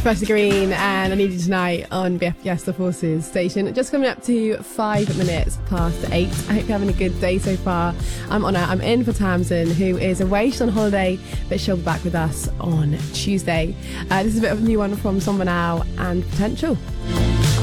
Professor Green and I Need You Tonight on BFBS The Forces station. Just coming up to 5 minutes past 8. I hope you're having a good day so far. I'm Honor. I'm in for Tamsin, who is away. She's on holiday, but she'll be back with us on Tuesday. This is a bit of a new one from Somber Now and Potential.